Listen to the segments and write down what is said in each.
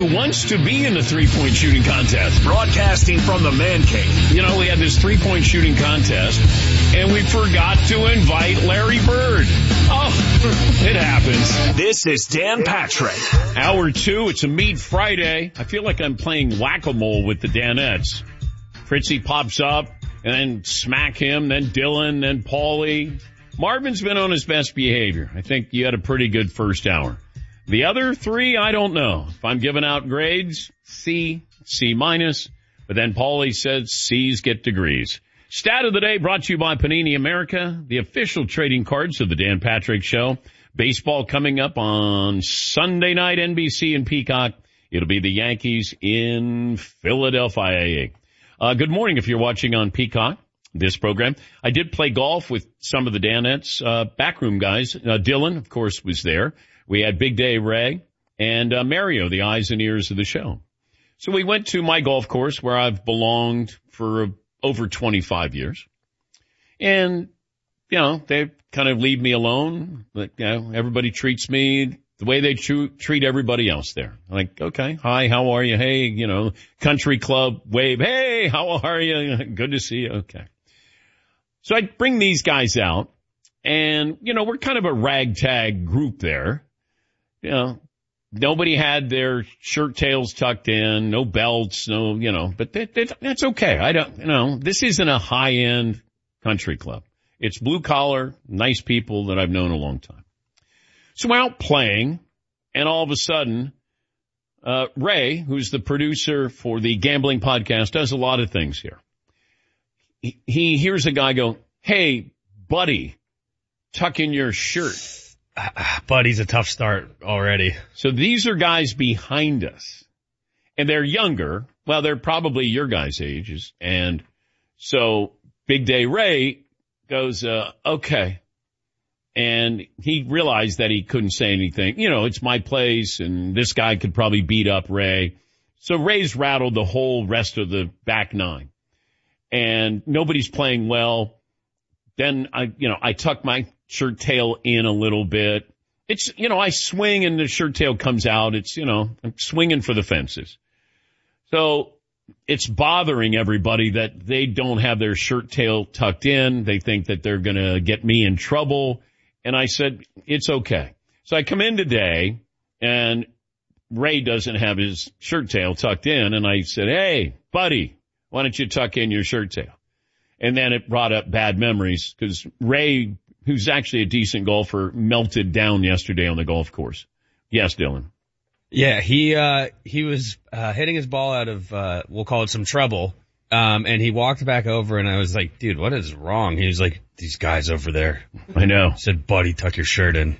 who wants to be in the three-point shooting contest. Broadcasting from the man cave. You know, we had this three-point shooting contest, and we forgot to invite Larry Bird. Oh, it happens. This is Dan Patrick. Hour 2, it's a Meat Friday. I feel like I'm playing whack-a-mole with the Danettes. Fritzy pops up, and then smack him, then Dylan, then Paulie. Marvin's been on his best behavior. I think you had a pretty good first hour. The other 3, I don't know. If I'm giving out grades, C, C minus. But then Paulie says C's get degrees. Stat of the day brought to you by Panini America, the official trading cards of the Dan Patrick Show. Baseball coming up on Sunday night, NBC and Peacock. It'll be the Yankees in Philadelphia. Good morning if you're watching on Peacock, this program. I did play golf with some of the Danettes, backroom guys. Dylan, of course, was there. We had Big Day Ray and Mario, the eyes and ears of the show. So we went to my golf course where I've belonged for over 25 years. And, you know, they kind of leave me alone. But, you know, everybody treats me the way they treat everybody else there. Like, okay, hi, how are you? Hey, you know, country club wave. Hey, how are you? Good to see you. Okay. So I bring these guys out and, you know, we're kind of a ragtag group there. You know, nobody had their shirt tails tucked in, no belts, no, you know, but that's okay. I don't, you know, this isn't a high-end country club. It's blue-collar, nice people that I've known a long time. So we're out playing, and all of a sudden, Ray, who's the producer for the gambling podcast, does a lot of things here. He hears a guy go, hey, buddy, tuck in your shirt. Buddy's a tough start already. So these are guys behind us, and they're younger. Well, they're probably your guys' ages. And so Big Day Ray goes, okay. And he realized that he couldn't say anything. You know, it's my place, and this guy could probably beat up Ray. So Ray's rattled the whole rest of the back nine. And nobody's playing well. Then I tuck my shirt tail in a little bit. It's, you know, I swing and the shirt tail comes out. It's, you know, I'm swinging for the fences. So it's bothering everybody that they don't have their shirt tail tucked in. They think that they're going to get me in trouble. And I said, it's okay. So I come in today and Ray doesn't have his shirt tail tucked in. And I said, hey, buddy, why don't you tuck in your shirt tail? And then it brought up bad memories because Ray, who's actually a decent golfer, melted down yesterday on the golf course. Yes, Dylan. Yeah, he was hitting his ball out of we'll call it some trouble. And he walked back over and I was like, dude, what is wrong? He was like, these guys over there. I know. I said, buddy, tuck your shirt in.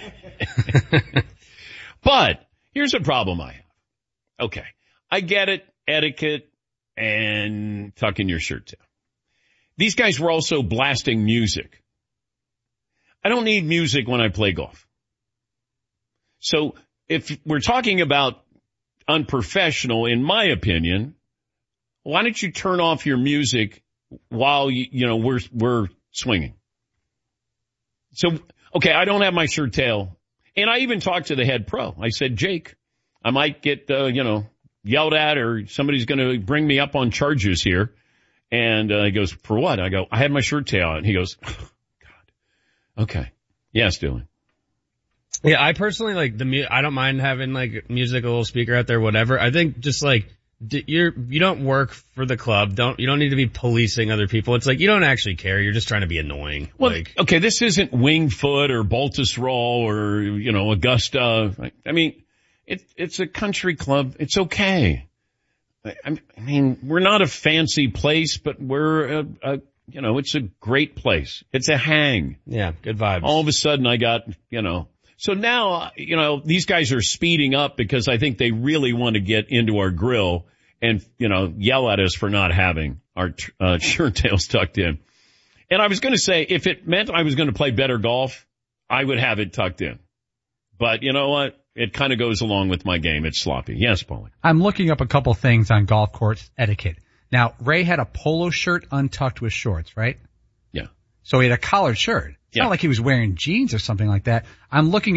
But here's a problem I have. Okay. I get it, etiquette and tucking your shirt tail. These guys were also blasting music. I don't need music when I play golf. So if we're talking about unprofessional, in my opinion, why don't you turn off your music while we're swinging? So, okay, I don't have my shirt tail. And I even talked to the head pro. I said, Jake, I might get, yelled at or somebody's going to bring me up on charges here. And he goes, for what? I go, I had my shirt tail out. And he goes, oh, God. Okay. Yes, Dylan. Yeah, I personally I don't mind having like music, a little speaker out there, whatever. I think just like you don't work for the club. You don't need to be policing other people. It's like you don't actually care. You're just trying to be annoying. Well, okay, this isn't Wingfoot or Baltusrol or, Augusta. I mean, it's a country club. It's okay. I mean, we're not a fancy place, but we're it's a great place. It's a hang. Yeah, good vibes. All of a sudden I got, so now, these guys are speeding up because I think they really want to get into our grill and, yell at us for not having our shirt tails tucked in. And I was going to say, if it meant I was going to play better golf, I would have it tucked in. But you know what? It kind of goes along with my game. It's sloppy. Yes, Paulie. I'm looking up a couple things on golf course etiquette. Now, Ray had a polo shirt untucked with shorts, right? Yeah. So he had a collared shirt. It's not like he was wearing jeans or something like that. I'm looking up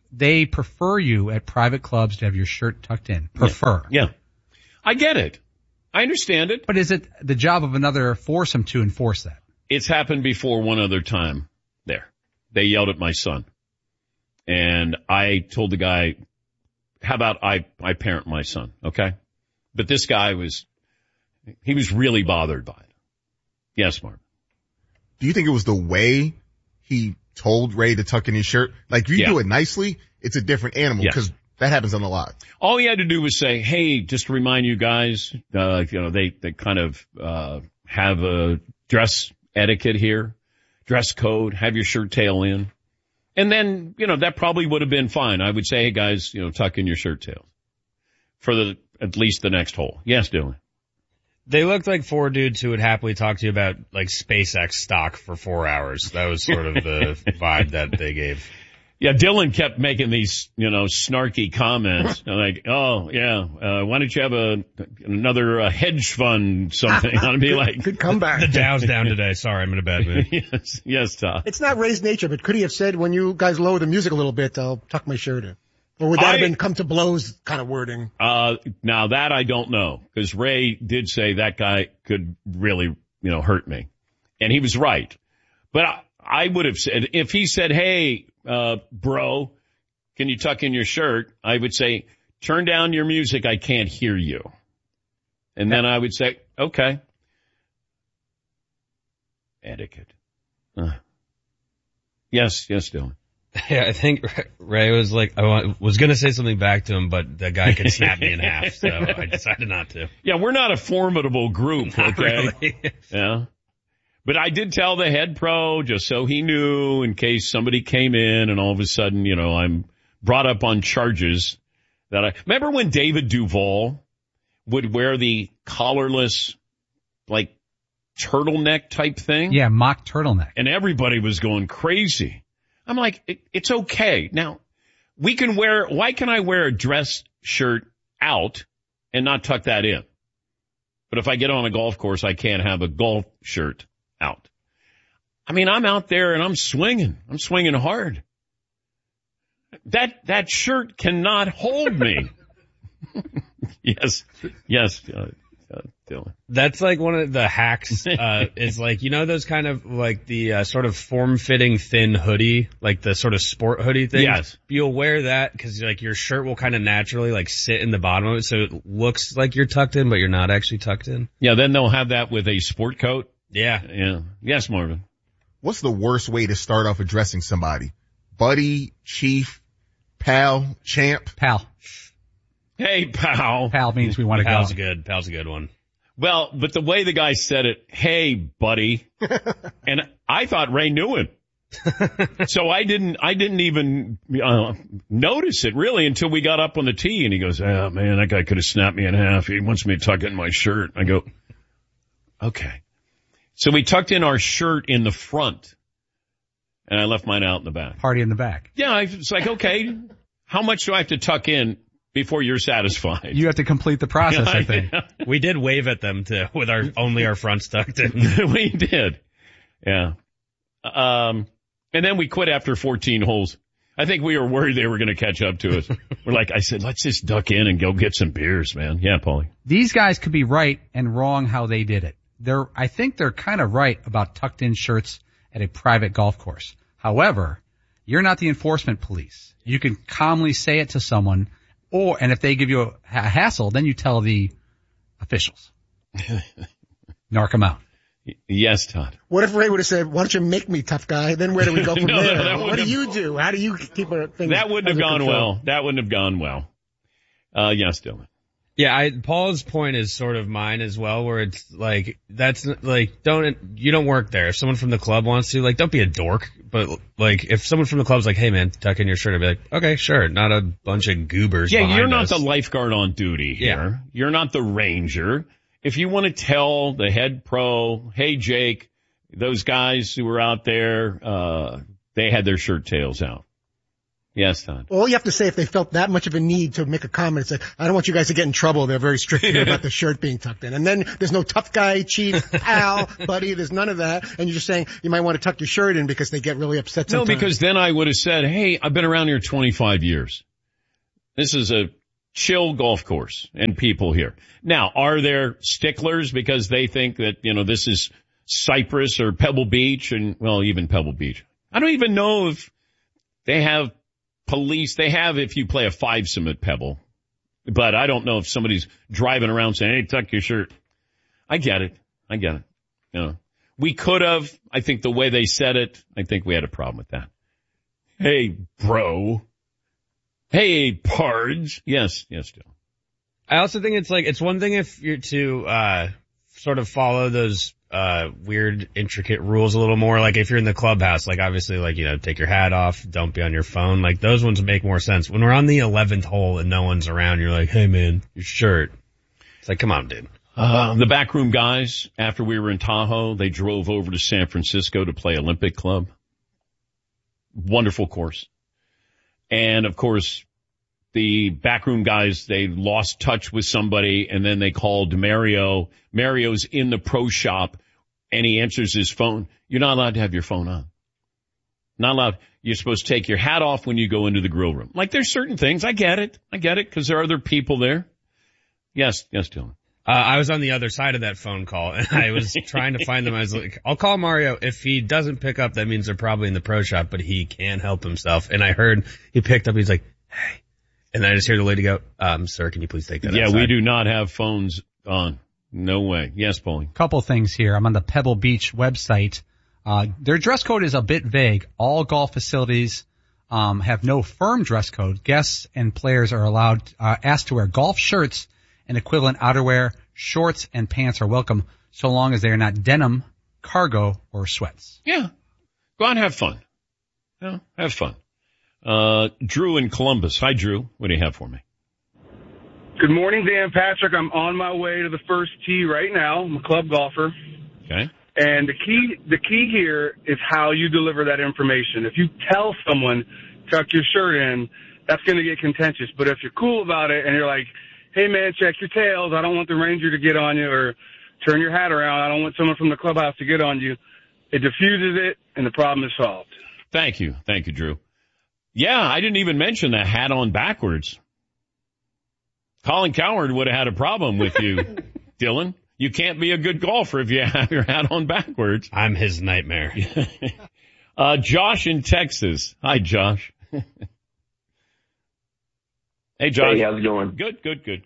they prefer you at private clubs to have your shirt tucked in. Prefer. Yeah. I get it. I understand it. But is it the job of another foursome to enforce that? It's happened before one other time there. They yelled at my son. And I told the guy, how about I parent my son, okay? But this guy was really bothered by it. Yes, Mark. Do you think it was the way he told Ray to tuck in his shirt? Like, if you do it nicely, it's a different animal because that happens on a lot. All he had to do was say, hey, just to remind you guys, they kind of have a dress etiquette here, dress code, have your shirt tail in. And then, that probably would have been fine. I would say, hey guys, tuck in your shirt tails for at least the next hole. Yes, Dylan. They looked like four dudes who would happily talk to you about like SpaceX stock for 4 hours. That was sort of the vibe that they gave. Yeah, Dylan kept making these, snarky comments like, oh yeah, why don't you have another hedge fund something? I'd be like, good comeback. The Dow's down today. Sorry, I'm in a bad mood. yes, Todd. It's not Ray's nature, but could he have said, when you guys lower the music a little bit, I'll tuck my shirt in? Or would that have been come to blows kind of wording? Now that I don't know, because Ray did say that guy could really, hurt me. And he was right. But I would have said, if he said, hey, bro, can you tuck in your shirt? I would say, turn down your music. I can't hear you. And then I would say, okay. Etiquette. Yes, Dylan. Yeah, I think Ray was like, I was going to say something back to him, but the guy could snap me in half, so I decided not to. Yeah, we're not a formidable group, Not okay? really. Yeah. But I did tell the head pro, just so he knew, in case somebody came in and all of a sudden, I'm brought up on charges remember when David Duvall would wear the collarless, like, turtleneck type thing? Yeah, mock turtleneck. And everybody was going crazy. I'm like, it's okay. Now, why can I wear a dress shirt out and not tuck that in? But if I get on a golf course, I can't have a golf shirt out. I mean, I'm out there and I'm swinging. I'm swinging hard. That shirt cannot hold me. Yes, Dylan. That's like one of the hacks, is like, those kind of like the sort of form-fitting thin hoodie, like the sort of sport hoodie thing. Yes. You'll wear that because like your shirt will kind of naturally like sit in the bottom of it, so it looks like you're tucked in, but you're not actually tucked in. Yeah, then they'll have that with a sport coat. Yeah. Yes, Marvin. What's the worst way to start off addressing somebody? Buddy, chief, pal, champ? Pal. Hey, pal. Pal means we want to go. Pal's a good one. Well, but the way the guy said it, hey, buddy, and I thought Ray knew him. So I didn't even notice it really until we got up on the tee and he goes, oh man, that guy could have snapped me in half. He wants me to tuck in my shirt. I go, okay. So we tucked in our shirt in the front and I left mine out in the back. Party in the back. Yeah, it's like, okay, how much do I have to tuck in before you're satisfied? You have to complete the process, I think. We did wave at them too, with only our fronts tucked in. We did. Yeah. And then we quit after 14 holes. I think we were worried they were going to catch up to us. I said, let's just duck in and go get some beers, man. Yeah, Paulie. These guys could be right and wrong how they did it. I think they're kind of right about tucked in shirts at a private golf course. However, you're not the enforcement police. You can calmly say it to someone, and if they give you a hassle, then you tell the officials. Narc them out. Yes, Todd. What if Ray would have said, why don't you make me tough guy? Then where do we go from there? What do you do? How do you keep our things That wouldn't have gone control? well. That wouldn't have gone well. Yes, Dylan. Yeah, Paul's point is sort of mine as well, where it's like, that's like, you don't work there. If someone from the club wants to, like, don't be a dork. But like, if someone from the club's like, hey man, tuck in your shirt, I'd be like, okay, sure. Not a bunch of goobers. Yeah, you're not us. the lifeguard on duty here. Yeah. You're not the ranger. If you want to tell the head pro, hey Jake, those guys who were out there, they had their shirt tails out. Yes, Todd. All you have to say if they felt that much of a need to make a comment, say, I don't want you guys to get in trouble. They're very strict here about the shirt being tucked in. And then there's no tough guy, chief, pal, buddy. There's none of that. And you're just saying you might want to tuck your shirt in because they get really upset sometimes. No, because then I would have said, hey, I've been around here 25 years. This is a chill golf course and people here. Now, are there sticklers because they think that, this is Cypress or Pebble Beach and, well, even Pebble Beach. I don't even know if they have police. They have if you play a fivesome at Pebble. But I don't know if somebody's driving around saying, hey, tuck your shirt. I get it. We could have. I think the way they said it, I think we had a problem with that. Hey, bro. Hey, Parge. Yes, Joe. I also think it's one thing if you're to, sort of follow those, weird, intricate rules a little more. Like if you're in the clubhouse, like obviously take your hat off, don't be on your phone. Like those ones make more sense. When we're on the 11th hole and no one's around, you're like, hey man, your shirt. It's like, come on, dude. The backroom guys, after we were in Tahoe, they drove over to San Francisco to play Olympic Club. Wonderful course. And of course, the backroom guys, they lost touch with somebody and then they called Mario. Mario's in the pro shop and he answers his phone. You're not allowed to have your phone on. Not allowed. You're supposed to take your hat off when you go into the grill room. Like there's certain things. I get it because there are other people there. Yes, Dylan. I was on the other side of that phone call and I was trying to find them. I was like, I'll call Mario. If he doesn't pick up, that means they're probably in the pro shop, but he can't help himself. And I heard he picked up. He's like, hey. And then I just hear the lady go, sir, can you please take that outside? We do not have phones on. No way. Yes, Paulie. Couple things here. I'm on the Pebble Beach website. Their dress code is a bit vague. All golf facilities have no firm dress code. Guests and players are asked to wear golf shirts and equivalent outerwear. Shorts and pants are welcome so long as they are not denim, cargo, or sweats. Yeah. Go out and have fun. Have fun. Drew in Columbus. Hi, Drew. What do you have for me? Good morning, Dan Patrick. I'm on my way to the first tee right now. I'm a club golfer. Okay. And the key here is how you deliver that information. If you tell someone, tuck your shirt in, that's going to get contentious. But if you're cool about it and you're like, hey, man, check your tails. I don't want the ranger to get on you, or turn your hat around. I don't want someone from the clubhouse to get on you. It diffuses it, and the problem is solved. Thank you. Thank you, Drew. Yeah, I didn't even mention the hat on backwards. Colin Cowherd would have had a problem with you, Dylan. You can't be a good golfer if you have your hat on backwards. I'm his nightmare. Josh in Texas. Hi, Josh. Hey, Josh. Hey, how's it going? Good.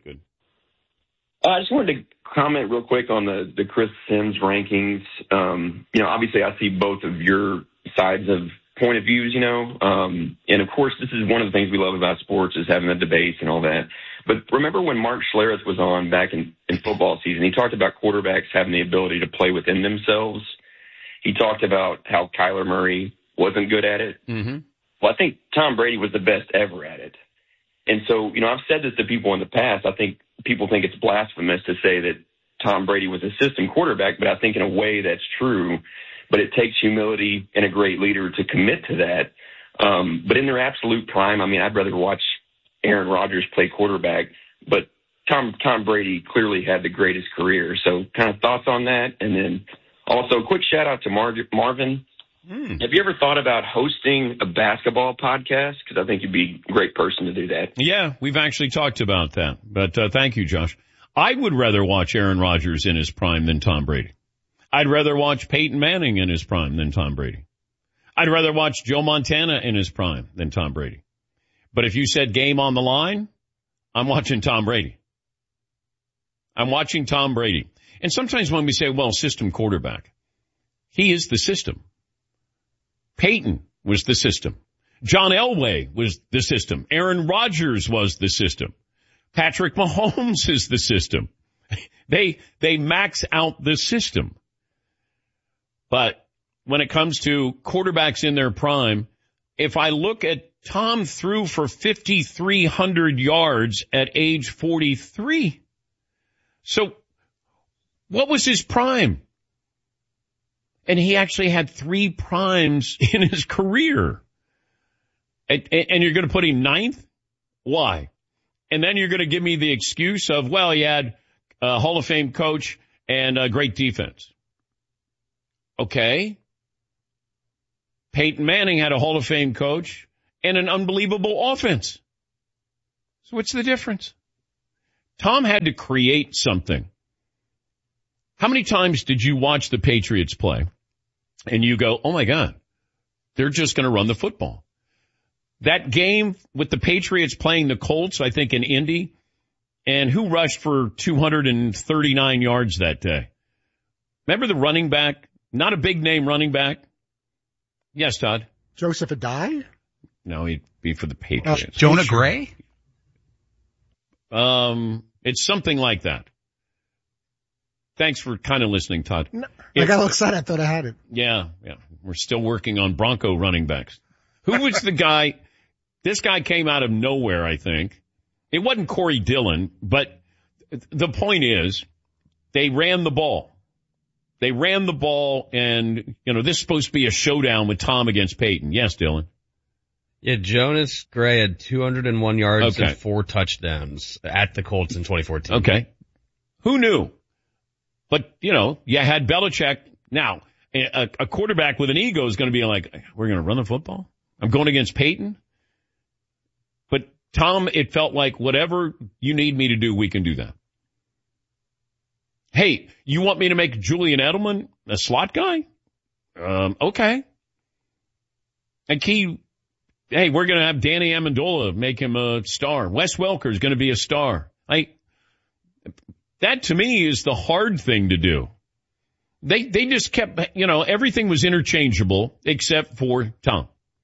I just wanted to comment real quick on the Chris Sims rankings. Obviously I see both of your sides of point of views, and of course this is one of the things we love about sports is having the debates and all that. But remember when Mark Schlereth was on back in football season, he talked about quarterbacks having the ability to play within themselves. He talked about how Kyler Murray wasn't good at it. Mm-hmm. Well, I think Tom Brady was the best ever at it. And so, I've said this to people in the past. I think people think it's blasphemous to say that Tom Brady was a system quarterback, but I think in a way that's true. But it takes humility and a great leader to commit to that. But in their absolute prime, I'd rather watch Aaron Rodgers play quarterback. But Tom Brady clearly had the greatest career. So kind of thoughts on that. And then also a quick shout out to Marvin. Have you ever thought about hosting a basketball podcast? Because I think you'd be a great person to do that. Yeah, we've actually talked about that. But thank you, Josh. I would rather watch Aaron Rodgers in his prime than Tom Brady. I'd rather watch Peyton Manning in his prime than Tom Brady. I'd rather watch Joe Montana in his prime than Tom Brady. But if you said game on the line, I'm watching Tom Brady. I'm watching Tom Brady. And sometimes when we say, well, system quarterback, he is the system. Peyton was the system. John Elway was the system. Aaron Rodgers was the system. Patrick Mahomes is the system. They max out the system. But when it comes to quarterbacks in their prime, if I look at Tom threw for 5,300 yards at age 43. So what was his prime? And he actually had 3 primes in his career. And you're going to put him 9th? Why? And then you're going to give me the excuse of, well, he had a Hall of Fame coach and a great defense. Okay. Peyton Manning had a Hall of Fame coach and an unbelievable offense. So what's the difference? Tom had to create something. How many times did you watch the Patriots play and you go, oh my God, they're just going to run the football? That game with the Patriots playing the Colts, I think in Indy, and who rushed for 239 yards that day? Remember the running back? Not a big name running back. Yes, Todd. Joseph Adai? No, he'd be for the Patriots. Jonah Gray? It's something like that. Thanks for kind of listening, Todd. No, I got all excited. I thought I had it. Yeah. We're still working on Bronco running backs. Who was the guy? This guy came out of nowhere, I think. It wasn't Corey Dillon, but the point is they ran the ball. They ran the ball, and, this is supposed to be a showdown with Tom against Peyton. Yes, Dylan? Yeah, Jonas Gray had 201 yards and 4 touchdowns at the Colts in 2014. Okay. Who knew? But, you had Belichick. Now, a quarterback with an ego is going to be like, we're going to run the football? I'm going against Peyton? But, Tom, it felt like whatever you need me to do, we can do that. Hey, you want me to make Julian Edelman a slot guy? Okay. And hey, we're going to have Danny Amendola make him a star. Wes Welker is going to be a star. That to me is the hard thing to do. They just kept, everything was interchangeable except for Tom.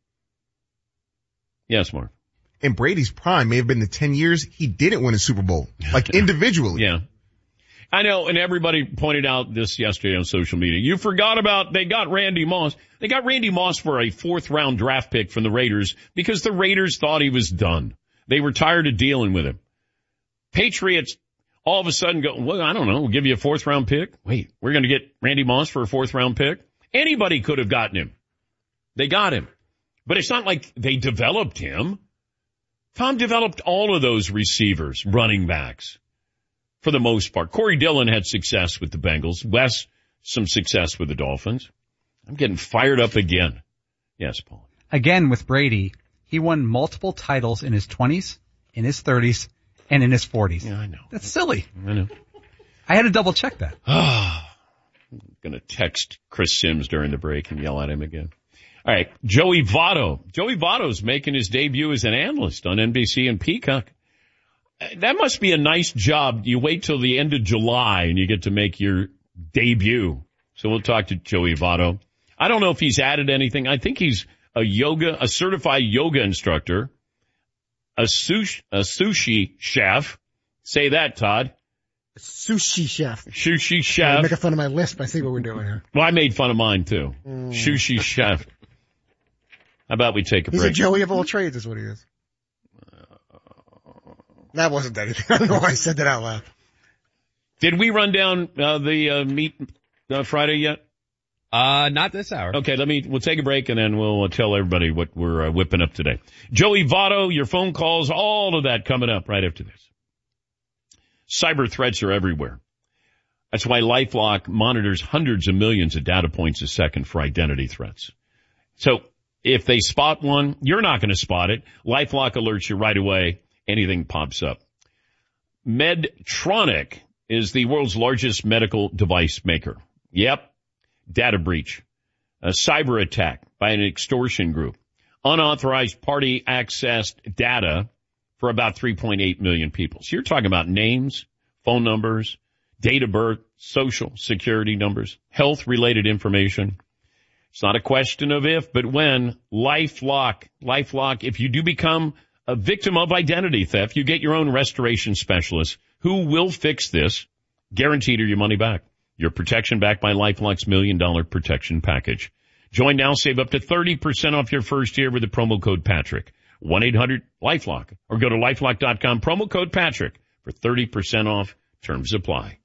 Yes, Mark. In Brady's prime may have been the 10 years he didn't win a Super Bowl, like individually. Yeah. I know, and everybody pointed out this yesterday on social media. You forgot about they got Randy Moss. They got Randy Moss for a 4th-round draft pick from the Raiders because the Raiders thought he was done. They were tired of dealing with him. Patriots all of a sudden go, well, I don't know, we'll give you a 4th-round pick. Wait, we're going to get Randy Moss for a 4th-round pick? Anybody could have gotten him. They got him. But it's not like they developed him. Tom developed all of those receivers, running backs. For the most part. Corey Dillon had success with the Bengals. Wes, some success with the Dolphins. I'm getting fired up again. Yes, Paul. Again, with Brady, he won multiple titles in his 20s, in his 30s, and in his 40s. Yeah, I know. That's silly. I know. I had to double check that. I'm going to text Chris Sims during the break and yell at him again. All right, Joey Votto. Joey Votto's making his debut as an analyst on NBC and Peacock. That must be a nice job. You wait till the end of July and you get to make your debut. So we'll talk to Joey Votto. I don't know if he's added anything. I think he's a certified yoga instructor, a sushi chef. Say that, Todd. Sushi chef. Sushi chef. You're making fun of my list, but I see what we're doing here. Well, I made fun of mine too. Sushi chef. How about we take a break? He's a Joey of all trades is what he is. That wasn't anything. I don't know why I said that out loud. Did we run down the meet Friday yet? Not this hour. Okay, we'll take a break and then we'll tell everybody what we're whipping up today. Joey Votto, your phone calls, all of that coming up right after this. Cyber threats are everywhere. That's why LifeLock monitors hundreds of millions of data points a second for identity threats. So if they spot one, you're not going to spot it. LifeLock alerts you right away. Anything pops up. Medtronic is the world's largest medical device maker. Yep. Data breach. A cyber attack by an extortion group. Unauthorized party accessed data for about 3.8 million people. So you're talking about names, phone numbers, date of birth, social security numbers, health related information. It's not a question of if, but when. LifeLock, if you do become a victim of identity theft, you get your own restoration specialist who will fix this, guaranteed or your money back. Your protection backed by LifeLock's $1 million protection package. Join now, save up to 30% off your first year with the promo code Patrick. 1-800-LifeLock or go to LifeLock.com, promo code Patrick for 30% off. Terms apply.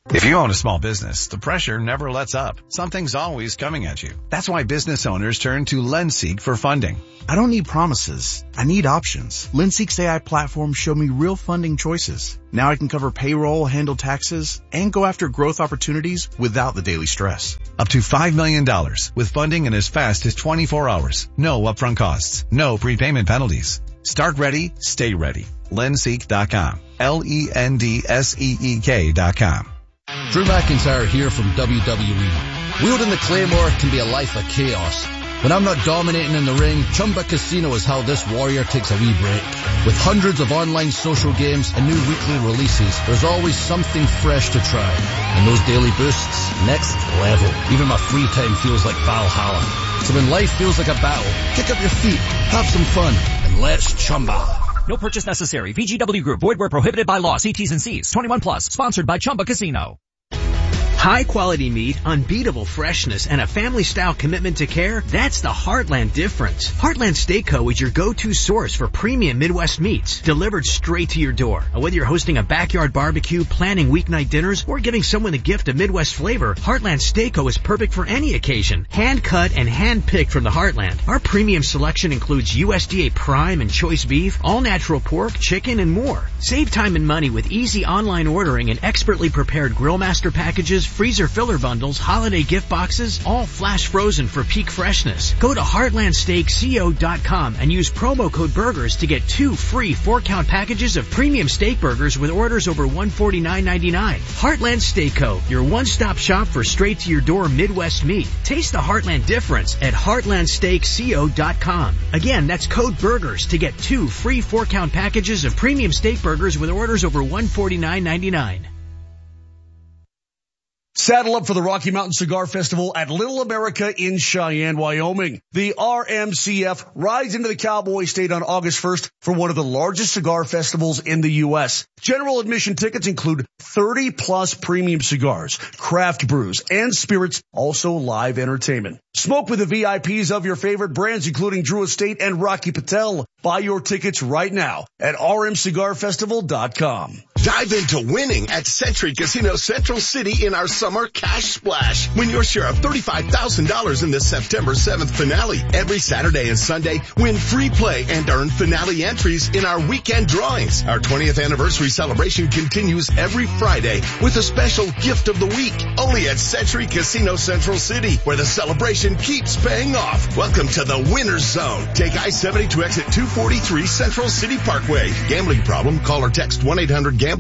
If you own a small business, the pressure never lets up. Something's always coming at you. That's why business owners turn to LendSeek for funding. I don't need promises. I need options. LendSeek's AI platform showed me real funding choices. Now I can cover payroll, handle taxes, and go after growth opportunities without the daily stress. Up to $5 million with funding in as fast as 24 hours. No upfront costs. No prepayment penalties. Start ready, stay ready. LendSeek.com. LENDSEEK.com. Drew McIntyre here from WWE. Wielding the Claymore can be a life of chaos. When I'm not dominating in the ring, Chumba Casino is how this warrior takes a wee break. With hundreds of online social games and new weekly releases, there's always something fresh to try. And those daily boosts, next level. Even my free time feels like Valhalla. So when life feels like a battle, kick up your feet, have some fun, and let's Chumba. No purchase necessary. VGW Group. Void where prohibited by law. See T's and C's. 21 plus. Sponsored by Chumba Casino. High quality meat, unbeatable freshness, and a family-style commitment to care, that's the Heartland difference. Heartland Steak Co. is your go-to source for premium Midwest meats, delivered straight to your door. And whether you're hosting a backyard barbecue, planning weeknight dinners, or giving someone a gift of Midwest flavor, Heartland Steak Co. is perfect for any occasion. Hand-cut and hand-picked from the Heartland. Our premium selection includes USDA Prime and Choice Beef, all-natural pork, chicken, and more. Save time and money with easy online ordering and expertly prepared Grillmaster packages, freezer filler bundles, holiday gift boxes, all flash frozen for peak freshness. Go to heartlandsteakco.com and use promo code BURGERS to get 2 free 4-count packages of premium steak burgers with orders over $149.99. Heartland Steak Co., your one-stop shop for straight-to-your-door Midwest meat. Taste the Heartland difference at heartlandsteakco.com. Again, that's code BURGERS to get 2 free 4-count packages of premium steak burgers with orders over $149.99. Saddle up for the Rocky Mountain Cigar Festival at Little America in Cheyenne, Wyoming. The RMCF rides into the Cowboy State on August 1st for one of the largest cigar festivals in the U.S. General admission tickets include 30-plus premium cigars, craft brews, and spirits, also live entertainment. Smoke with the VIPs of your favorite brands, including Drew Estate and Rocky Patel. Buy your tickets right now at rmcigarfestival.com. Dive into winning at Century Casino Central City in our summer cash splash. Win your share of $35,000 in the September 7th finale. Every Saturday and Sunday, win free play and earn finale entries in our weekend drawings. Our 20th anniversary celebration continues every Friday with a special gift of the week. Only at Century Casino Central City, where the celebration keeps paying off. Welcome to the Winner's Zone. Take I-70 to exit 243 Central City Parkway. Gambling problem? Call or text 1-800-GAMBLER.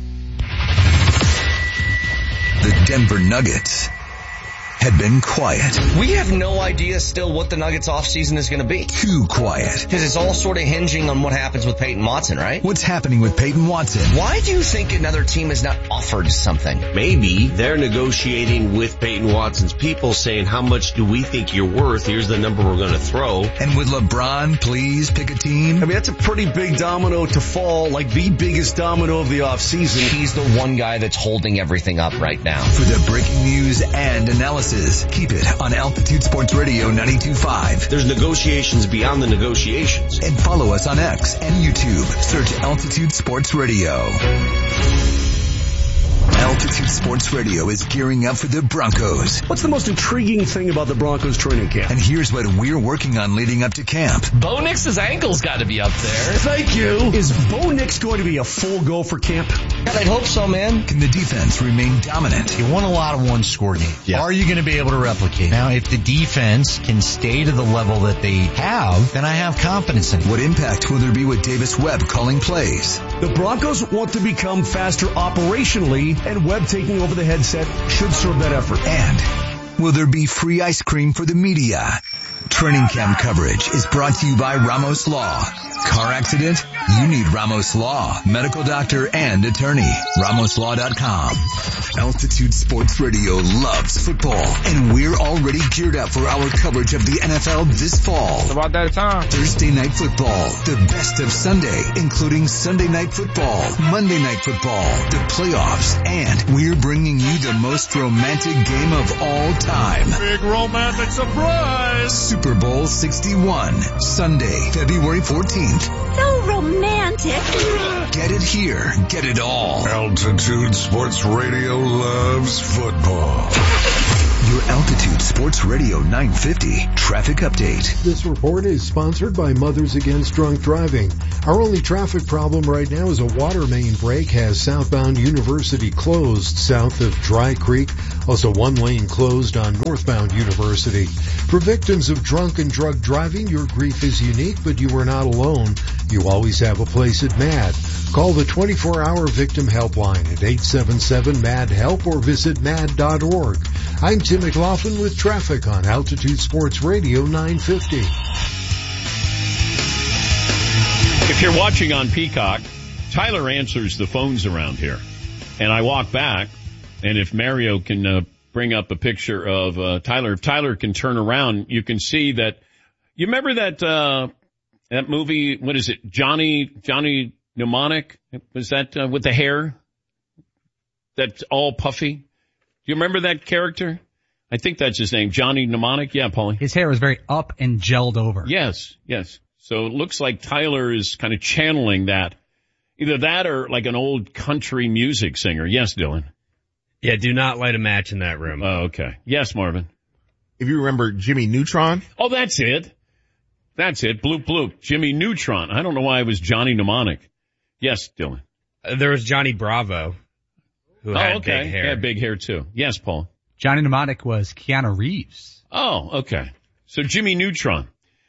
The Denver Nuggets had been quiet. We have no idea still what the Nuggets offseason is going to be. Too quiet. Because it's all sort of hinging on what happens with Peyton Watson, right? What's happening with Peyton Watson? Why do you think another team has not offered something? Maybe they're negotiating with Peyton Watson's people saying, how much do we think you're worth? Here's the number we're going to throw. And would LeBron please pick a team? I mean, that's a pretty big domino to fall, like the biggest domino of the offseason. He's the one guy that's holding everything up right now. For the breaking news and analysis, keep it on Altitude Sports Radio 92.5. There's negotiations beyond the negotiations. And follow us on X and YouTube. Search Altitude Sports Radio. Altitude Sports Radio is gearing up for the Broncos. What's the most intriguing thing about the Broncos training camp? And here's what we're working on leading up to camp. Bo Nix's ankle's got to be up there. Thank you. Is Bo Nix going to be a full go for camp? God, I'd hope so, man. Can the defense remain dominant? You won a lot of one-score games. Yeah. Are you going to be able to replicate? Now, if the defense can stay to the level that they have, then I have confidence in it. What impact will there be with Davis Webb calling plays? The Broncos want to become faster operationally, and Webb taking over the headset should serve that effort. And will there be free ice cream for the media? Training camp coverage is brought to you by Ramos Law. Car accident? You need Ramos Law. Medical doctor and attorney. RamosLaw.com. Altitude Sports Radio loves football, and we're already geared up for our coverage of the NFL this fall. It's about that time. Thursday Night Football, the best of Sunday, including Sunday Night Football, Monday Night Football, the playoffs, and we're bringing you the most romantic game of all time. Big romantic surprise! Super Super Bowl 61, Sunday, February 14th. So romantic. Get it here. Get it all. Altitude Sports Radio loves football. Your Altitude Sports Radio 950 traffic update. This report is sponsored by Mothers Against Drunk Driving. Our only traffic problem right now is a water main break has southbound University closed south of Dry Creek. Also one lane closed on northbound University. For victims of drunk and drug driving, your grief is unique, but you are not alone. You always have a place at MAD. Call the 24-hour victim helpline at 877-MAD-HELP or visit mad.org. I'm Tim McLaughlin with traffic on Altitude Sports Radio 950. If you're watching on Peacock, Tyler answers the phones around here. And I walk back, and if Mario can bring up a picture of Tyler, if Tyler can turn around, you can see that. You remember that movie, what is it, Johnny Mnemonic? Was that with the hair? That's all puffy? Do you remember that character? I think that's his name, Johnny Mnemonic. Yeah, Paulie. His hair was very up and gelled over. Yes. So it looks like Tyler is kind of channeling that. Either that or like an old country music singer. Yes, Dylan. Yeah, do not light a match in that room. Oh, okay. Yes, Marvin. If you remember Jimmy Neutron. Oh, that's it. Bloop, bloop. Jimmy Neutron. I don't know why it was Johnny Mnemonic. Yes, Dylan. There was Johnny Bravo, who had big hair. He had big hair, too. Yes, Paul. Johnny Mnemonic was Keanu Reeves. Oh, okay. So Jimmy Neutron.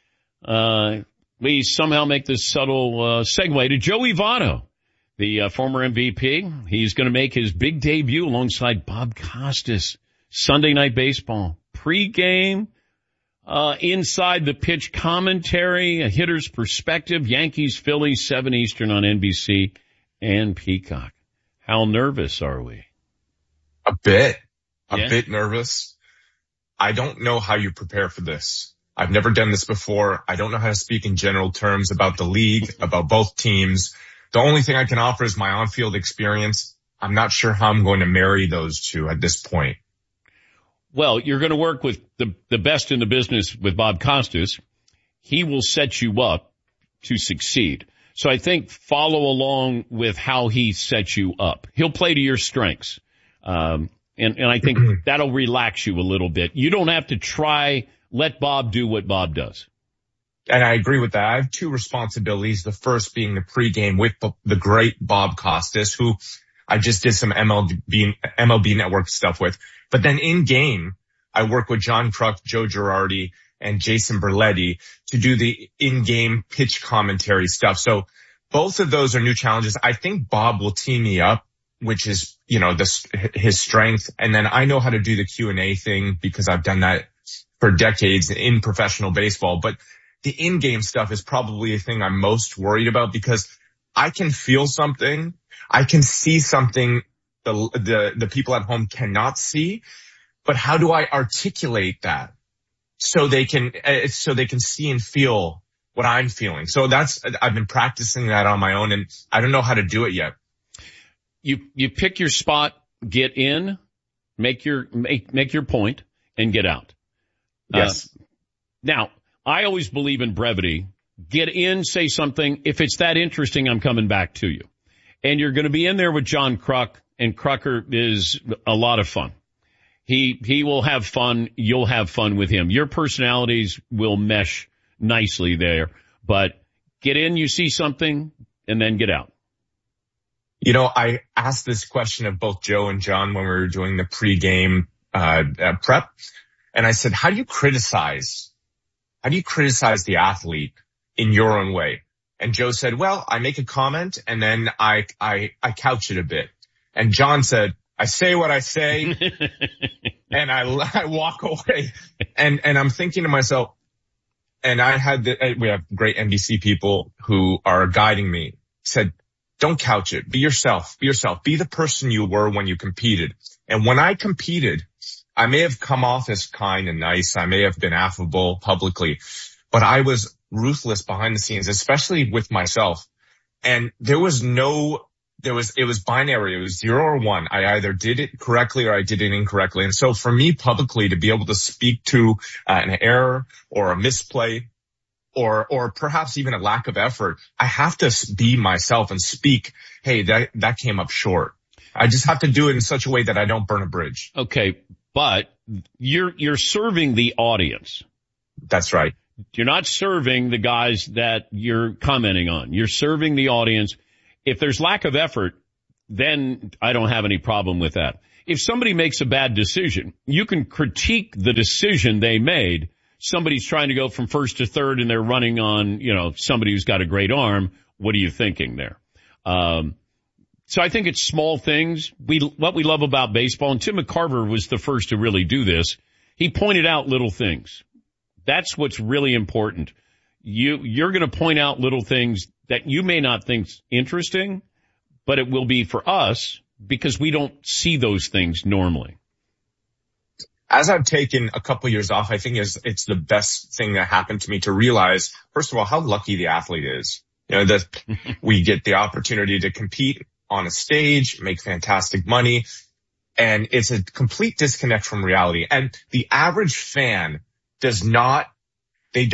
We somehow make this subtle segue to Joey Votto, the former MVP. He's going to make his big debut alongside Bob Costas. Sunday Night Baseball. Pre-game. Inside the pitch commentary, a hitter's perspective, Yankees, Phillies, 7 Eastern on NBC and Peacock. How nervous are we? A bit nervous. I don't know how you prepare for this. I've never done this before. I don't know how to speak in general terms about the league, about both teams. The only thing I can offer is my on-field experience. I'm not sure how I'm going to marry those two at this point. Well, you're going to work with the best in the business with Bob Costas. He will set you up to succeed. So I think follow along with how he sets you up. He'll play to your strengths. And I think that'll relax you a little bit. You don't have to let Bob do what Bob does. And I agree with that. I have two responsibilities. The first being the pregame with the great Bob Costas, who I just did some MLB Network stuff with. But then in game, I work with John Kruk, Joe Girardi, and Jason Berletti to do the in-game pitch commentary stuff. So both of those are new challenges. I think Bob will tee me up, which is, his strength. And then I know how to do the Q&A thing because I've done that for decades in professional baseball. But the in-game stuff is probably the thing I'm most worried about because I can feel something. I can see something the people at home cannot see, but how do I articulate that so they can see and feel what I'm feeling? So I've been practicing that on my own and I don't know how to do it yet. You pick your spot, get in, make your point and get out. Yes. Now I always believe in brevity. Get in, say something. If it's that interesting, I'm coming back to you. And you're going to be in there with John Kruk, and Krucker is a lot of fun. He will have fun. You'll have fun with him. Your personalities will mesh nicely there. But get in, you see something, and then get out. I asked this question of both Joe and John when we were doing the pregame prep. And I said, how do you criticize the athlete in your own way? And Joe said, well, I make a comment and then I couch it a bit. And John said, I say what I say and I walk away. And I'm thinking to myself, and we have great NBC people who are guiding me, said, don't couch it. Be yourself. Be the person you were when you competed. And when I competed, I may have come off as kind and nice. I may have been affable publicly, but I was ruthless behind the scenes, especially with myself. And there was no it was binary. It was 0 or 1. I either did it correctly or I did it incorrectly. And so for me publicly to be able to speak to an error or a misplay or perhaps even a lack of effort, I have to be myself and speak, hey, that came up short. I just have to do it in such a way that I don't burn a bridge. Okay. But you're serving the audience. That's right. You're not serving the guys that you're commenting on. You're serving the audience. If there's lack of effort, then I don't have any problem with that. If somebody makes a bad decision, you can critique the decision they made. Somebody's trying to go from first to third and they're running on, somebody who's got a great arm. What are you thinking there? So I think it's small things. What we love about baseball, and Tim McCarver was the first to really do this. He pointed out little things. That's what's really important. You're going to point out little things that you may not think's interesting, but it will be for us because we don't see those things normally. As I've taken a couple of years off, I think it's the best thing that happened to me to realize, first of all, how lucky the athlete is. That we get the opportunity to compete on a stage, make fantastic money, and it's a complete disconnect from reality. And the average fan does not, they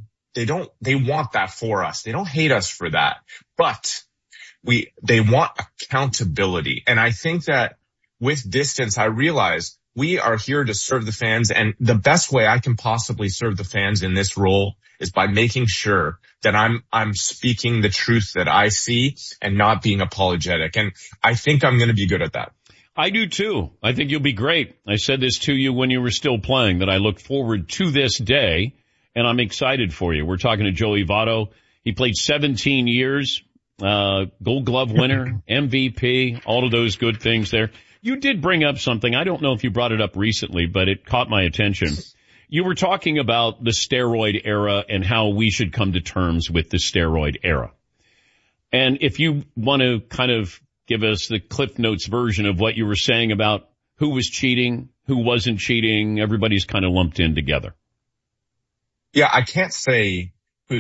want that for us. They don't hate us for that, but they want accountability. And I think that with distance, I realize we are here to serve the fans, and the best way I can possibly serve the fans in this role is by making sure that I'm speaking the truth that I see and not being apologetic. And I think I'm going to be good at that. I do too. I think you'll be great. I said this to you when you were still playing, that I look forward to this day, and I'm excited for you. We're talking to Joey Votto. He played 17 years, Gold Glove winner, MVP, all of those good things there. You did bring up something. I don't know if you brought it up recently, but it caught my attention. You were talking about the steroid era and how we should come to terms with the steroid era. And if you want to kind of give us the Cliff Notes version of what you were saying about who was cheating, who wasn't cheating, everybody's kind of lumped in together. Yeah, I can't say who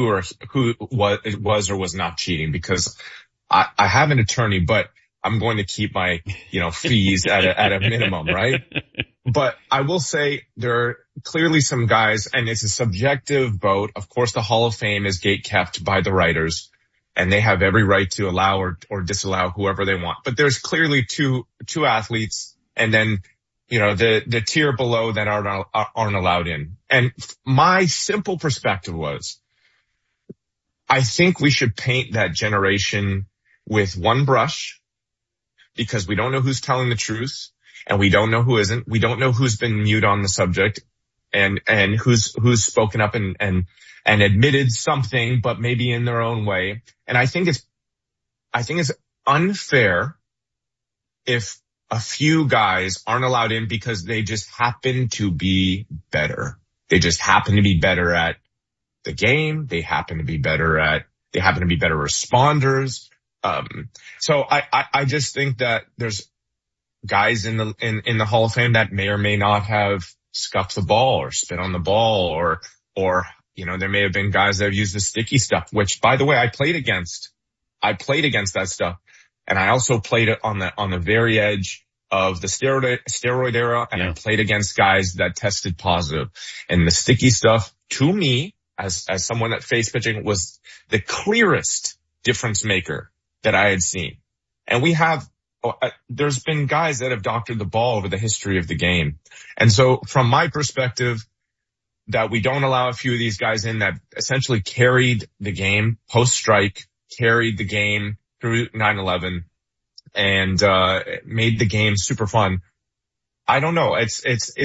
was or was not cheating because I have an attorney, but I'm going to keep my, fees at a minimum, right? But I will say there are clearly some guys, and it's a subjective vote. Of course, the Hall of Fame is gatekept by the writers, and they have every right to allow or disallow whoever they want. But there's clearly two athletes, and then, the tier below that aren't allowed in. And my simple perspective was, I think we should paint that generation with one brush, because we don't know who's telling the truth and we don't know who isn't. We don't know who's been mute on the subject and who's spoken up and admitted something, but maybe in their own way. And I think it's unfair if a few guys aren't allowed in because they just happen to be better. They just happen to be better at the game. They happen to be better responders. So I just think that there's guys in the Hall of Fame that may or may not have scuffed the ball or spit on the ball or, there may have been guys that have used the sticky stuff, which by the way, I played against that stuff. And I also played it on the very edge of the steroid era. And I played against guys that tested positive, and the sticky stuff to me as someone that faced pitching was the clearest difference maker that I had seen. And there's been guys that have doctored the ball over the history of the game. And so from my perspective, that we don't allow a few of these guys in that essentially carried the game post-strike, carried the game through 9/11 and, made the game super fun. I don't know. It's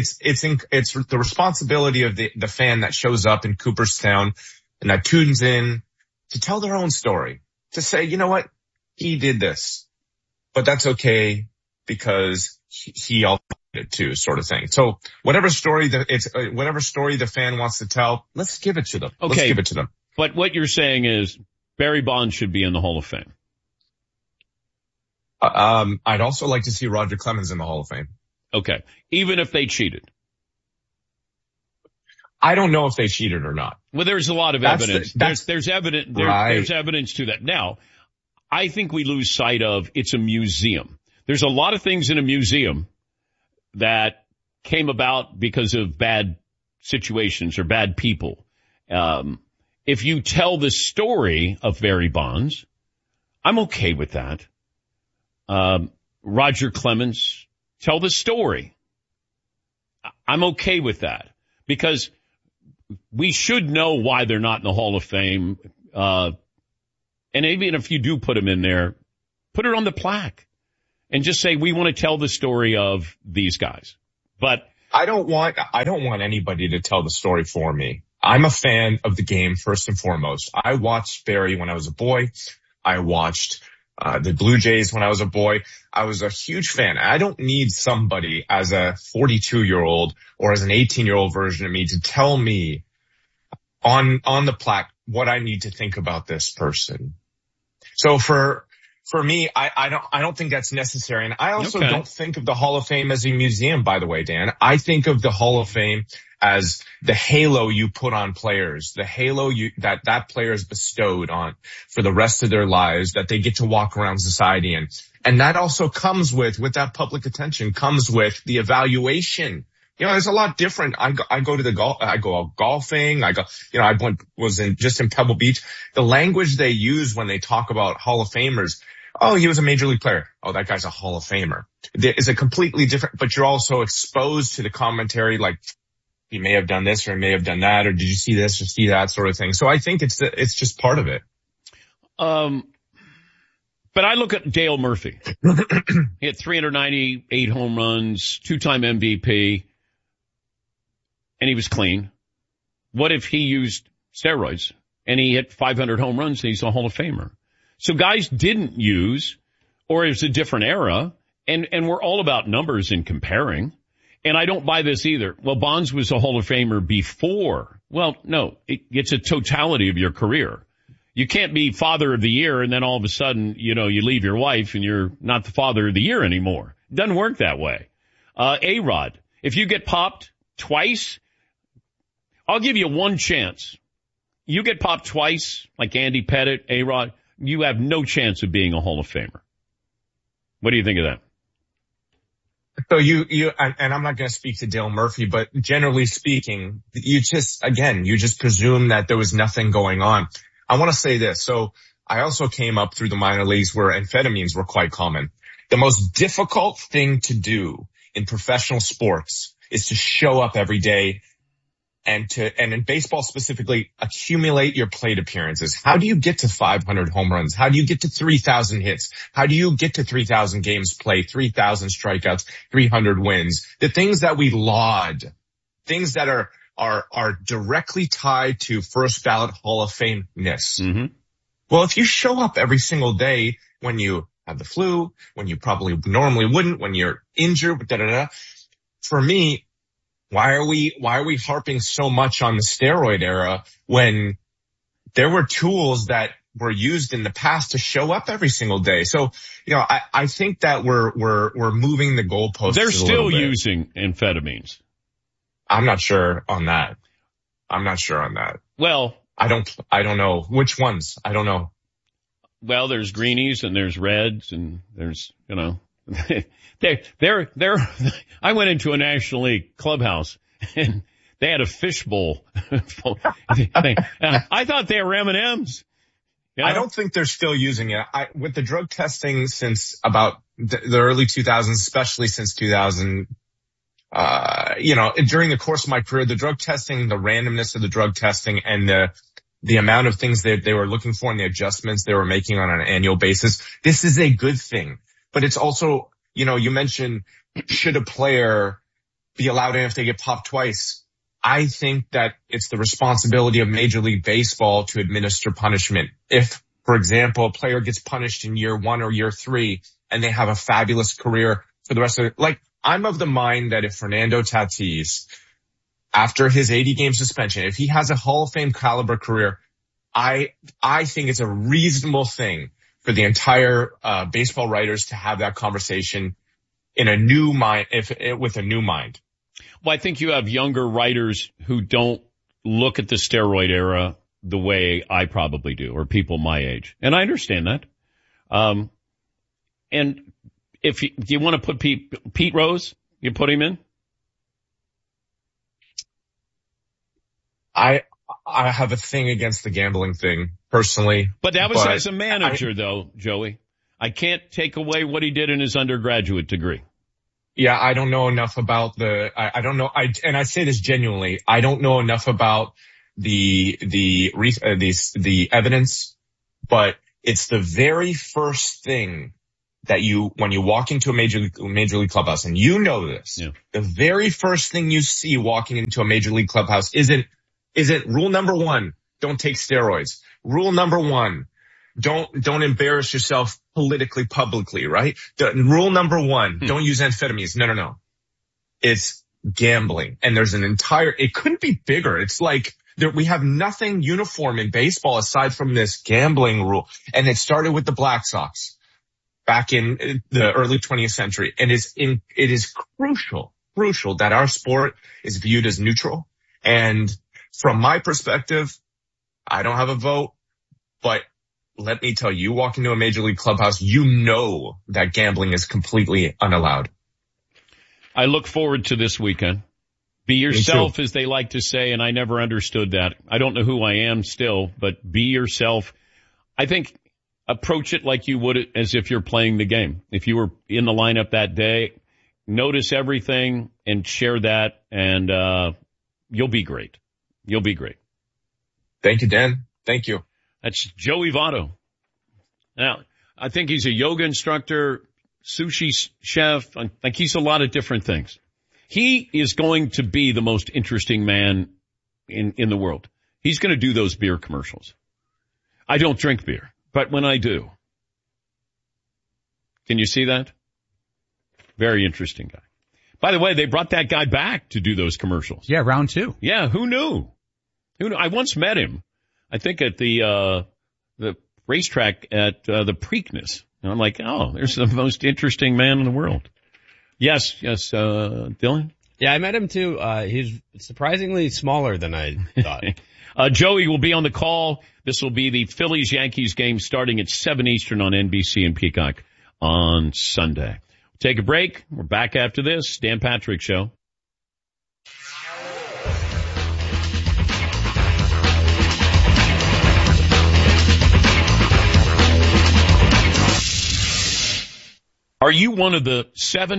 the responsibility of the fan that shows up in Cooperstown and that tunes in to tell their own story, to say, you know what? He did this, but that's okay because he also did it too, sort of thing. So whatever story the fan wants to tell, let's give it to them. Okay. Let's give it to them. But what you're saying is Barry Bonds should be in the Hall of Fame. I'd also like to see Roger Clemens in the Hall of Fame. Okay. Even if they cheated. I don't know if they cheated or not. Well, there's a lot of evidence. There's evidence. Right. There's evidence to that. Now, I think we lose sight of it's a museum. There's a lot of things in a museum that came about because of bad situations or bad people. If you tell the story of Barry Bonds, I'm okay with that. Roger Clemens, tell the story. I'm okay with that because we should know why they're not in the Hall of Fame. And even if you do put them in there, put it on the plaque and just say, we want to tell the story of these guys. But I don't want anybody to tell the story for me. I'm a fan of the game first and foremost. I watched Barry when I was a boy. I watched the Blue Jays when I was a boy. I was a huge fan. I don't need somebody as a 42-year-old or as an 18-year-old version of me to tell me on the plaque what I need to think about this person. So for me, I don't think that's necessary. And I also don't think of the Hall of Fame as a museum, by the way, Dan. I think of the Hall of Fame as the halo you put on players, the halo that player is bestowed on for the rest of their lives, that they get to walk around society in. And that also comes with that public attention, comes with the evaluation. There's a lot different. I go golfing. Was in Pebble Beach. The language they use when they talk about Hall of Famers. Oh, he was a major league player. Oh, that guy's a Hall of Famer. It's a completely different, but you're also exposed to the commentary like, he may have done this or he may have done that, or did you see this or see that sort of thing. So I think it's just part of it. But I look at Dale Murphy. He had 398 home runs, 2-time MVP, and he was clean. What if he used steroids and he hit 500 home runs and he's a Hall of Famer? So guys didn't use, or it's a different era, and we're all about numbers and comparing. And I don't buy this either. Well, Bonds was a Hall of Famer before. Well, no, it's a totality of your career. You can't be Father of the Year and then all of a sudden, you leave your wife and you're not the Father of the Year anymore. It doesn't work that way. A-Rod, if you get popped twice, I'll give you one chance. You get popped twice, like Andy Pettitte, A-Rod, you have no chance of being a Hall of Famer. What do you think of that? So and I'm not going to speak to Dale Murphy, but generally speaking, you just presume that there was nothing going on. I want to say this. So I also came up through the minor leagues where amphetamines were quite common. The most difficult thing to do in professional sports is to show up every day and in baseball specifically, accumulate your plate appearances. How do you get to 500 home runs? How do you get to 3,000 hits? How do you get to 3,000 games played, 3,000 strikeouts, 300 wins? The things that we laud, things that are directly tied to first ballot Hall of Fame-ness. Mm-hmm. Well, if you show up every single day when you have the flu, when you probably normally wouldn't, when you're injured, for me, why are we harping so much on the steroid era when there were tools that were used in the past to show up every single day? So, I think that we're moving the goalposts. They're still using amphetamines. I'm not sure on that. Well, I don't know which ones. I don't know. Well, there's greenies and there's reds and there's, I went into a National League clubhouse and they had a fishbowl thing. I thought they were M&Ms. I don't think they're still using it. With the drug testing since about the early 2000s, especially since 2000, during the course of my career, the drug testing, the randomness of the drug testing and the amount of things they were looking for and the adjustments they were making on an annual basis, this is a good thing. But it's also, you mentioned, should a player be allowed in if they get popped twice? I think that it's the responsibility of Major League Baseball to administer punishment. If, for example, a player gets punished in year 1 or year 3 and they have a fabulous career for the rest of it, I'm of the mind that if Fernando Tatis, after his 80-game suspension, if he has a Hall of Fame caliber career, I think it's a reasonable thing for the entire baseball writers to have that conversation in a new mind, with a new mind. Well, I think you have younger writers who don't look at the steroid era the way I probably do, or people my age. And I understand that. And if do you want to put Pete Rose, you put him in? I have a thing against the gambling thing personally. But that was as a manager though, Joey. I can't take away what he did in his undergraduate degree. Yeah, I don't know enough about I don't know. And I say this genuinely. I don't know enough about the evidence, but it's the very first thing that when you walk into a major league clubhouse, and you know this, the very first thing you see walking into a major league clubhouse isn't rule number 1, don't take steroids. Rule number 1, don't embarrass yourself politically, publicly, right? Rule number 1, don't use amphetamines. No. It's gambling. And there's it couldn't be bigger. It's like we have nothing uniform in baseball aside from this gambling rule. And it started with the Black Sox back in the early 20th century. And it is crucial that our sport is viewed as neutral. And from my perspective, I don't have a vote, but let me tell you, walk into a major league clubhouse, you know that gambling is completely unallowed. I look forward to this weekend. Be yourself, as they like to say, and I never understood that. I don't know who I am still, but be yourself. I think approach it like you would as if you're playing the game. If you were in the lineup that day, notice everything and share that, and you'll be great. You'll be great. Thank you, Dan. Thank you. That's Joey Votto. Now, I think he's a yoga instructor, sushi chef. Like he's a lot of different things. He is going to be the most interesting man in the world. He's going to do those beer commercials. I don't drink beer, but when I do. Can you see that? Very interesting guy. By the way, they brought that guy back to do those commercials. Yeah, round 2. Yeah, who knew? I once met him, I think at the racetrack at the Preakness. And I'm like, oh, there's the most interesting man in the world. Yes, Dylan? Yeah, I met him too. He's surprisingly smaller than I thought. Joey will be on the call. This will be the Phillies-Yankees game starting at 7 Eastern on NBC and Peacock on Sunday. We'll take a break. We're back after this. Dan Patrick Show. Are you one of the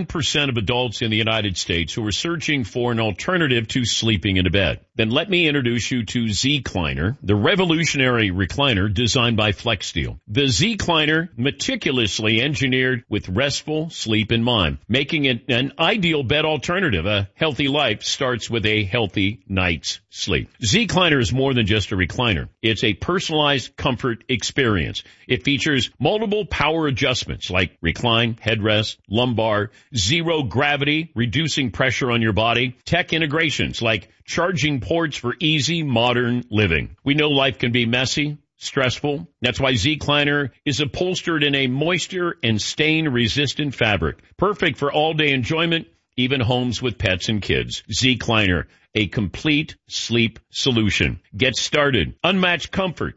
7% of adults in the United States who are searching for an alternative to sleeping in a bed? Then let me introduce you to Zecliner, the revolutionary recliner designed by FlexSteel. The Zecliner, meticulously engineered with restful sleep in mind, making it an ideal bed alternative. A healthy life starts with a healthy night's sleep. Zecliner is more than just a recliner. It's a personalized comfort experience. It features multiple power adjustments like recline, headrest, lumbar, zero gravity, reducing pressure on your body, tech integrations like charging ports for easy modern living. We know life can be messy, stressful. That's why Zecliner is upholstered in a moisture and stain resistant fabric. Perfect for all day enjoyment, even homes with pets and kids. Zecliner, a complete sleep solution. Get started. Unmatched comfort.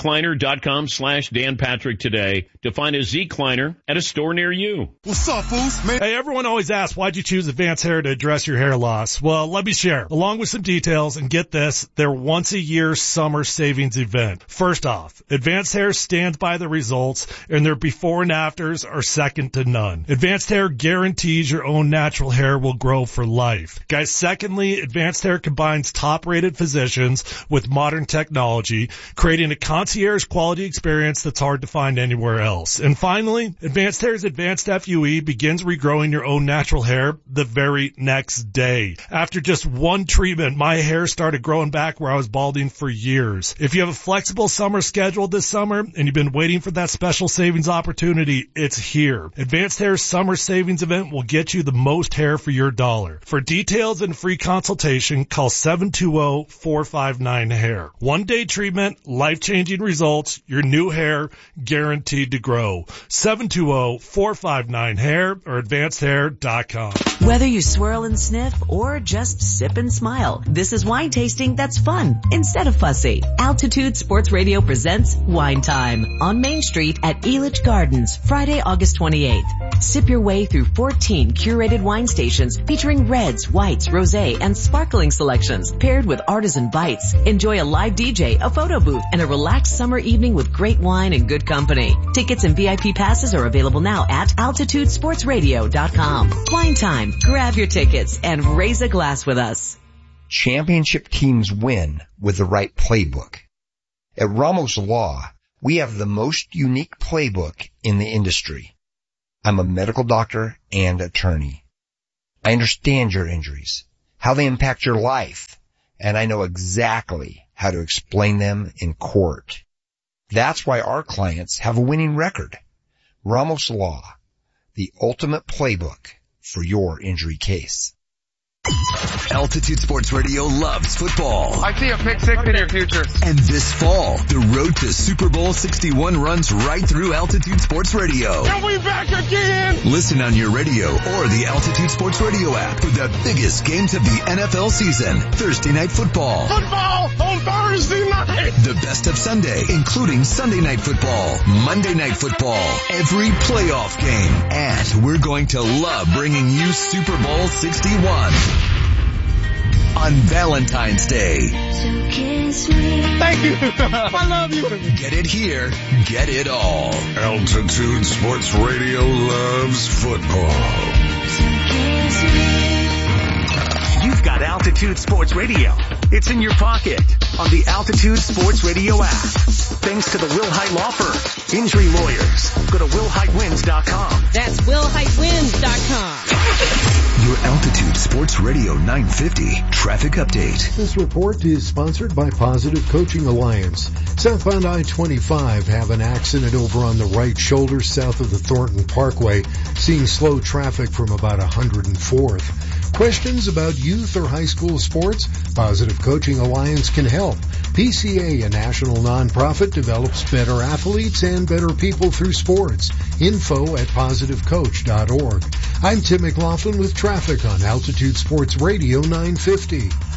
Zecliner.com/Dan Patrick today to find a Zecliner at a store near you. What's up, fools? Man. Hey, everyone always asks, why'd you choose Advanced Hair to address your hair loss? Well, let me share. Along with some details, and get this, their once-a-year summer savings event. First off, Advanced Hair stands by the results, and their before and afters are second to none. Advanced Hair guarantees your own natural hair will grow for life. Guys, secondly, Advanced Hair combines top-rated physicians with modern technology, creating a concierge quality experience that's hard to find anywhere else. And finally, Advanced Hair's Advanced FUE begins regrowing your own natural hair the very next day. After just one treatment, my hair started growing back where I was balding for years. If you have a flexible summer schedule this summer and you've been waiting for that special savings opportunity, it's here. Advanced Hair's summer savings event will get you the most hair for your dollar. For details and free consultation, information, call 720-459-HAIR. One-day treatment, life-changing results, your new hair guaranteed to grow. 720-459-HAIR or advancedhair.com. Whether you swirl and sniff or just sip and smile, this is wine tasting that's fun instead of fussy. Altitude Sports Radio presents Wine Time on Main Street at Elitch Gardens, Friday, August 28th. Sip your way through 14 curated wine stations featuring reds, whites, rosé, and sparkling selections paired with artisan bites. Enjoy a live DJ, a photo booth, and a relaxed summer evening with great wine and good company. Tickets and VIP passes are available now at altitudesportsradio.com. Wine Time. Grab your tickets and raise a glass with us. Championship teams win with the right playbook. At Ramos Law, we have the most unique playbook in the industry. I'm a medical doctor and attorney. I understand your injuries, how they impact your life, and I know exactly how to explain them in court. That's why our clients have a winning record. Ramos Law, the ultimate playbook for your injury case. Altitude Sports Radio loves football. I see a pick six in your future. And this fall, the road to Super Bowl 61 runs right through Altitude Sports Radio. Are we back again? Listen on your radio or the Altitude Sports Radio app for the biggest games of the NFL season. Thursday Night Football. Football on Thursday night. The best of Sunday, including Sunday Night Football, Monday Night Football, every playoff game. And we're going to love bringing you Super Bowl 61. On Valentine's Day. Thank you. I love you. Get it here. Get it all. Altitude Sports Radio loves football. You've got Altitude Sports Radio. It's in your pocket on the Altitude Sports Radio app. Thanks to the Will Hite Law Firm. Injury lawyers. Go to willhitewins.com. That's willhitewins.com. Your Altitude Sports Radio 950 traffic update. This report is sponsored by Positive Coaching Alliance. Southbound I-25 have an accident over on the right shoulder south of the Thornton Parkway, seeing slow traffic from about 104th. Questions about youth or high school sports? Positive Coaching Alliance can help. PCA, a national nonprofit, develops better athletes and better people through sports. Info at positivecoach.org. I'm Tim McLaughlin with traffic on Altitude Sports Radio 950.